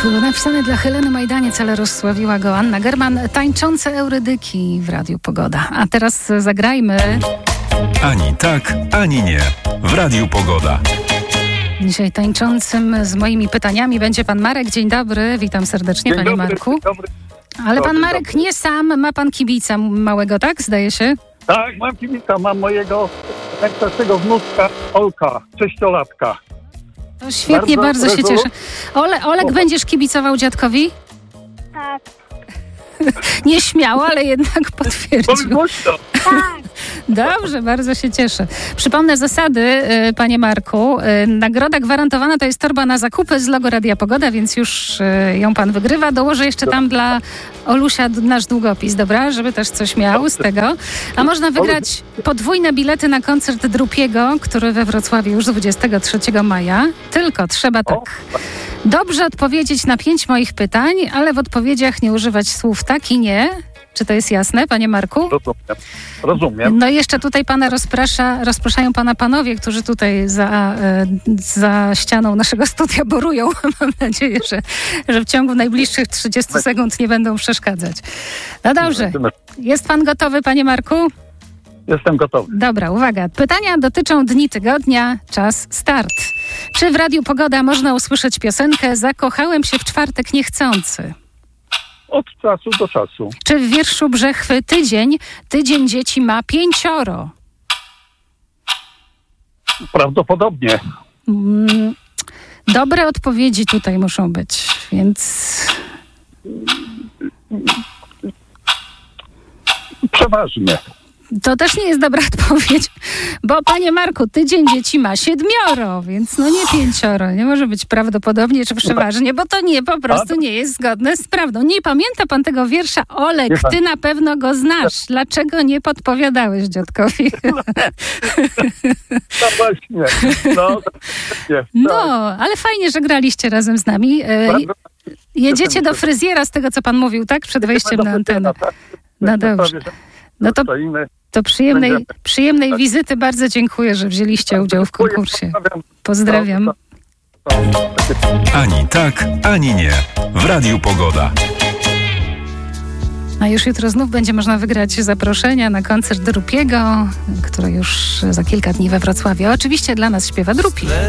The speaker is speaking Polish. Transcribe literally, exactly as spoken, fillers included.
Był napisany dla Heleny Majdaniec, ale rozsławiła go Anna German. Tańczące Eurydyki w Radiu Pogoda. A teraz zagrajmy. Ani tak, ani nie. W Radiu Pogoda. Dzisiaj tańczącym z moimi pytaniami będzie pan Marek. Dzień dobry, witam serdecznie, Dzień panie dobry, Marku. Dzień dobry. Ale Dobry, pan Marek dobry. nie sam, ma pan kibica małego, tak? Zdaje się? Tak, mam kibica, mam mojego najstarszego wnuczka Olka, sześciolatka. To świetnie, bardzo, Bardzo się rezolu- cieszę. Ole, Olek, będziesz kibicował dziadkowi? Tak. Nie śmiało, ale jednak Powiedz potwierdził. głośno. Tak. Dobrze, bardzo się cieszę. Przypomnę zasady, y, panie Marku. Y, Nagroda gwarantowana to jest torba na zakupy z logo Radia Pogoda, więc już y, ją pan wygrywa. Dołożę jeszcze tam dla Olusia d- nasz długopis, dobra? Żeby też coś miał z tego. A można wygrać podwójne bilety na koncert Drupiego, który we Wrocławiu już dwudziestego trzeciego maja. Tylko trzeba tak dobrze odpowiedzieć na pięć moich pytań, ale w odpowiedziach nie używać słów tak i nie. Czy to jest jasne, panie Marku? Rozumiem. Rozumiem. No i jeszcze tutaj pana rozprasza, rozpraszają pana panowie, którzy tutaj za, e, za ścianą naszego studia borują. Mam nadzieję, że, że w ciągu najbliższych trzydziestu sekund nie będą przeszkadzać. No dobrze. Jest pan gotowy, panie Marku? Jestem gotowy. Dobra, uwaga. Pytania dotyczą dni tygodnia. Czas start. Czy w Radiu Pogoda można usłyszeć piosenkę Zakochałem się w czwartek niechcący? Od czasu do czasu. Czy w wierszu Brzechwy tydzień, tydzień dzieci ma pięcioro? Prawdopodobnie. Mm, dobre odpowiedzi tutaj muszą być, więc Przeważnie. to też nie jest dobra odpowiedź, bo panie Marku, tydzień dzieci ma siedmioro, więc no nie pięcioro, nie może być prawdopodobnie czy przeważnie, bo to nie, po prostu nie jest zgodne z prawdą. Nie pamięta pan tego wiersza? Olek, Nie ty na pewno go znasz. Dlaczego nie podpowiadałeś dziadkowi? No właśnie. No, nie. No, ale fajnie, że graliście razem z nami. E, Bardzo- Jedziecie do fryzjera z tego, co pan mówił, tak? Przed wejściem na antenę. Tak. No dobrze. No to, Stoimy. to przyjemnej, Będziemy. przyjemnej Tak. wizyty. Bardzo dziękuję, że wzięliście udział w konkursie. Pozdrawiam. Pozdrawiam. To- to- to- Ani tak, ani nie. W Radiu Pogoda. A już jutro znów będzie można wygrać zaproszenia na koncert Drupiego, który już za kilka dni we Wrocławiu. Oczywiście dla nas śpiewa Drupi.